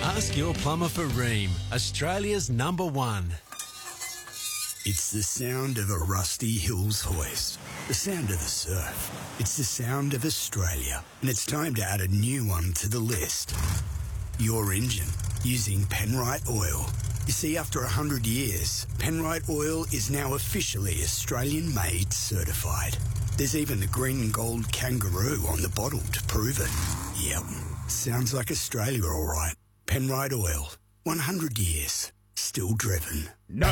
Ask your plumber for Rheem, Australia's #1. It's the sound of a Rusty Hills hoist, the sound of the surf. It's the sound of Australia, and it's time to add a new one to the list. Your engine, using Penrite Oil. You see, after 100 years, Penrite Oil is now officially Australian-made certified. There's even the green and gold kangaroo on the bottle to prove it. Yep, sounds like Australia all right. Penrite Oil, 100 years, still driven. No